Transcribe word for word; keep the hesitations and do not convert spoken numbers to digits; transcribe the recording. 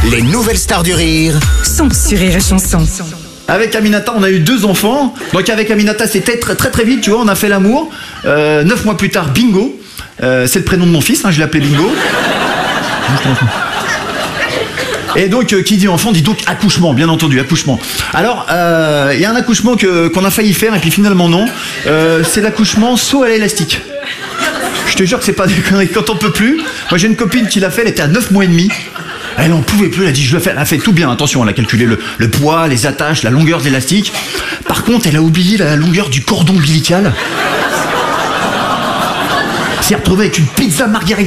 Les nouvelles stars du rire sont sur Rire et Chanson. Avec Aminata, on a eu deux enfants. Donc avec Aminata, c'était très très très vite, tu vois, on a fait l'amour. Euh, neuf mois plus tard, Bingo. Euh, c'est le prénom de mon fils, hein, je l'ai appelé Bingo. Et donc, euh, qui dit enfant, dit donc accouchement, bien entendu, accouchement. Alors, il euh, y a un accouchement que, qu'on a failli faire, et puis finalement non. Euh, c'est l'accouchement saut à l'élastique. Je te jure que c'est pas des conneries, quand on peut plus. Moi j'ai une copine qui l'a fait, elle était à neuf mois et demi. Elle en pouvait plus, elle a dit je le fais, elle a fait tout bien, attention, elle a calculé le, le poids, les attaches, la longueur de l'élastique. Par contre, elle a oublié la longueur du cordon ombilical. Elle s'est retrouvée avec une pizza margarita.